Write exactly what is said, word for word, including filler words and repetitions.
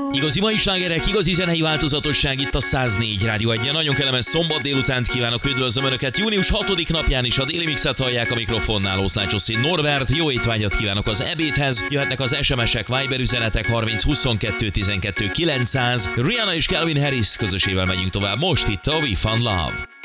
Igazi mai slágerek, igazi zenei változatosság itt a száz négy Rádió egyen. Nagyon kellemes szombat délutánt kívánok, üdvözlöm Önöket. június hatodika napján is a Déli Mixet hallják, a mikrofonnál Oszlácsoszi Norbert. Jó étvágyat kívánok az ebédhez. Jöhetnek az es em es-ek, Viber üzenetek harminc huszonkettő tizenkettő kilencszáz. Rihanna és Calvin Harris közösével megyünk tovább. Most itt a We Found Love.